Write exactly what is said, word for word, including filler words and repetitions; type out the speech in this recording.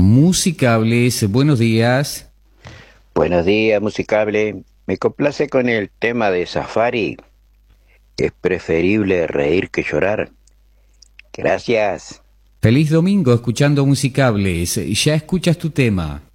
Musicables, buenos días. Buenos días, Musicable. Me complace con el tema de Safari. Es preferible reír que llorar. Gracias. Feliz domingo escuchando Musicables. Ya escuchas tu tema.